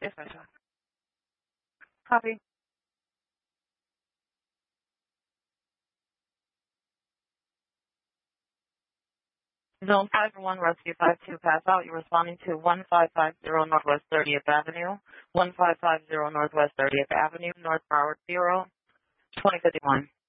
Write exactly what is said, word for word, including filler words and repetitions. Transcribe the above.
Dispatcher. Copy. Zone five one, Rescue five two, pass out. You're responding to one five five zero Northwest thirtieth Avenue, one five five zero Northwest thirtieth Avenue, North Broward Bureau, twenty fifty-one.